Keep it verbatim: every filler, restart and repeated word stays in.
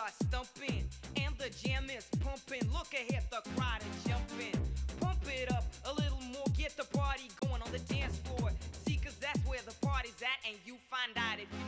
start stumping, and the jam is pumping. Look ahead, the crowd is jumping. Pump it up a little more, get the party going on the dance floor. See, cause that's where the party's at, and you find out if you